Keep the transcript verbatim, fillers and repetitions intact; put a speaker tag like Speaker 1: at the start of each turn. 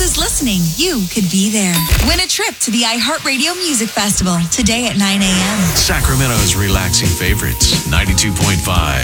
Speaker 1: is listening, you could be there. Win a trip to the iHeartRadio Music Festival today at nine a.m.
Speaker 2: Sacramento's relaxing favorites, ninety-two point five